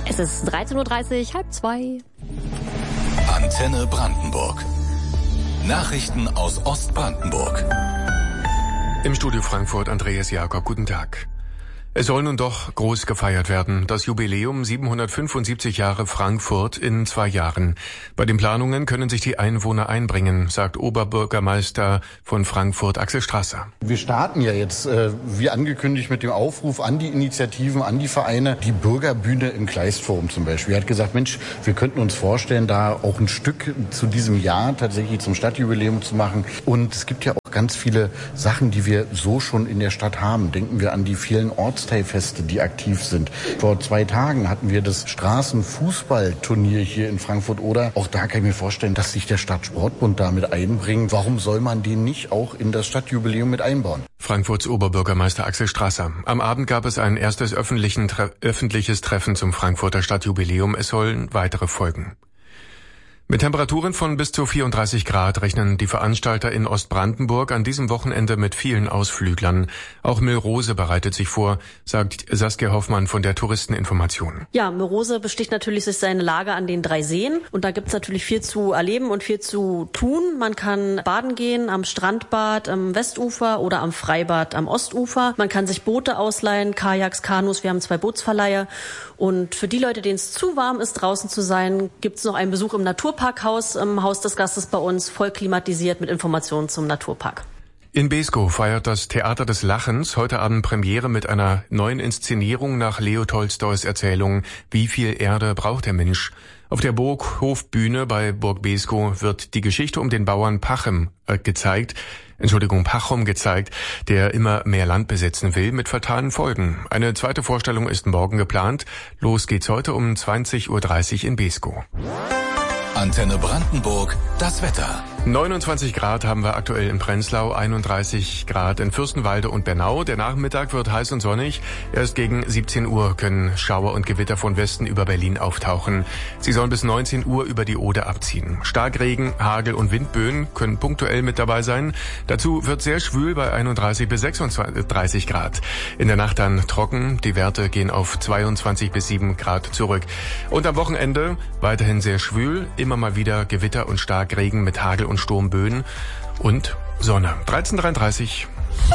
Es ist 13:30 Uhr, 13:30. Antenne Brandenburg. Nachrichten aus Ostbrandenburg. Im Studio Frankfurt Andreas Jakob, guten Tag. Es soll nun doch groß gefeiert werden. Das Jubiläum 775 Jahre Frankfurt in 2 Jahren. Bei den Planungen können sich die Einwohner einbringen, sagt Oberbürgermeister von Frankfurt Axel Strasser. Wir starten ja jetzt, wie angekündigt, mit dem Aufruf an die Initiativen, an die Vereine. Die Bürgerbühne im Kleistforum zum Beispiel. Er hat gesagt, Mensch, wir könnten uns vorstellen, da auch ein Stück zu diesem Jahr tatsächlich zum Stadtjubiläum zu machen. Und es gibt ja auch ganz viele Sachen, die wir so schon in der Stadt haben. Denken wir an die vielen Ortsteilfeste, die aktiv sind. Vor 2 Tagen hatten wir das Straßenfußballturnier hier in Frankfurt-Oder. Auch da kann ich mir vorstellen, dass sich der Stadtsportbund damit einbringt. Warum soll man den nicht auch in das Stadtjubiläum mit einbauen? Frankfurts Oberbürgermeister Axel Strasser. Am Abend gab es ein erstes öffentliches Treffen zum Frankfurter Stadtjubiläum. Es sollen weitere folgen. Mit Temperaturen von bis zu 34 Grad rechnen die Veranstalter in Ostbrandenburg an diesem Wochenende mit vielen Ausflüglern. Auch Millrose bereitet sich vor, sagt Saskia Hoffmann von der Touristeninformation. Ja, Millrose besticht natürlich durch seine Lage an den 3 Seen. Und da gibt's natürlich viel zu erleben und viel zu tun. Man kann baden gehen am Strandbad am Westufer oder am Freibad am Ostufer. Man kann sich Boote ausleihen, Kajaks, Kanus. Wir haben 2 Bootsverleiher. Und für die Leute, denen es zu warm ist, draußen zu sein, gibt's noch einen Besuch im Naturparkhaus, im Haus des Gastes bei uns, voll klimatisiert mit Informationen zum Naturpark. In Beeskow feiert das Theater des Lachens heute Abend Premiere mit einer neuen Inszenierung nach Leo Tolstois Erzählung Wie viel Erde braucht der Mensch? Auf der Burghofbühne bei Burg Beeskow wird die Geschichte um den Bauern Pachom gezeigt, der immer mehr Land besitzen will, mit fatalen Folgen. Eine zweite Vorstellung ist morgen geplant. Los geht's heute um 20:30 Uhr in Beeskow. Antenne Brandenburg, das Wetter. 29 Grad haben wir aktuell in Prenzlau, 31 Grad in Fürstenwalde und Bernau. Der Nachmittag wird heiß und sonnig. Erst gegen 17 Uhr können Schauer und Gewitter von Westen über Berlin auftauchen. Sie sollen bis 19 Uhr über die Oder abziehen. Starkregen, Hagel und Windböen können punktuell mit dabei sein. Dazu wird sehr schwül bei 31 bis 36 Grad. In der Nacht dann trocken. Die Werte gehen auf 22 bis 7 Grad zurück. Und am Wochenende weiterhin sehr schwül. Immer mal wieder Gewitter und Starkregen mit Hagel und Sturmböen und Sonne. 13:33.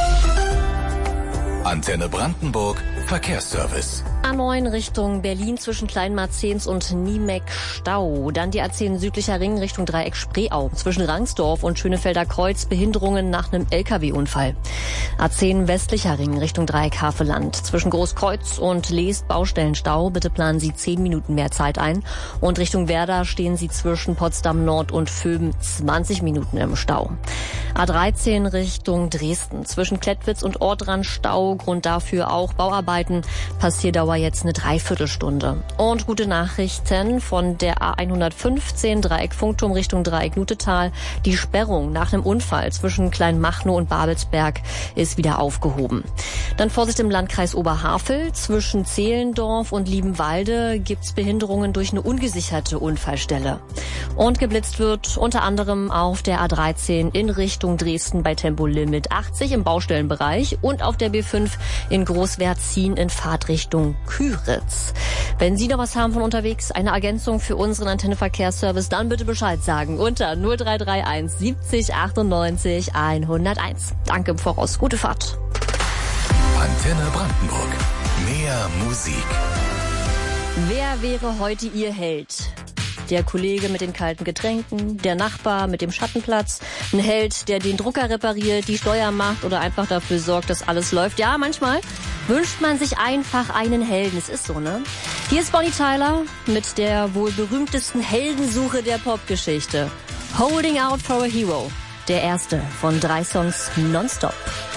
Antenne Brandenburg, Verkehrsservice. A9 Richtung Berlin zwischen Kleinmarzens und Niemeck Stau. Dann die A10 südlicher Ring Richtung Dreieck Spreeau. Zwischen Rangsdorf und Schönefelder Kreuz Behinderungen nach einem LKW-Unfall. A10 westlicher Ring Richtung Dreieck Haveland. Zwischen Großkreuz und Leest Baustellenstau. Bitte planen Sie 10 Minuten mehr Zeit ein. Und Richtung Werder stehen Sie zwischen Potsdam Nord und Vöben 20 Minuten im Stau. A13 Richtung Dresden. Zwischen Klettwitz und Ortrand Stau. Grund dafür auch Bauarbeiten. Passierdauer jetzt eine Dreiviertelstunde. Und gute Nachrichten von der A115 Dreieck Funkturm Richtung Dreieck Nutetal. Die Sperrung nach einem Unfall zwischen Kleinmachnow und Babelsberg ist wieder aufgehoben. Dann Vorsicht im Landkreis Oberhavel. Zwischen Zehlendorf und Liebenwalde gibt's Behinderungen durch eine ungesicherte Unfallstelle. Und geblitzt wird unter anderem auf der A13 in Richtung Dresden bei Tempolimit 80 im Baustellenbereich und auf der B5 in Großwertzin in Fahrtrichtung Küritz. Wenn Sie noch was haben von unterwegs, eine Ergänzung für unseren Antenneverkehrsservice, dann bitte Bescheid sagen unter 0331 70 98 101. Danke im Voraus. Gute Fahrt. Antenne Brandenburg. Mehr Musik. Wer wäre heute Ihr Held? Der Kollege mit den kalten Getränken, der Nachbar mit dem Schattenplatz, ein Held, der den Drucker repariert, die Steuer macht oder einfach dafür sorgt, dass alles läuft. Ja, manchmal wünscht man sich einfach einen Helden. Es ist so, ne? Hier ist Bonnie Tyler mit der wohl berühmtesten Heldensuche der Popgeschichte. Holding Out for a Hero. Der erste von 3 Songs nonstop.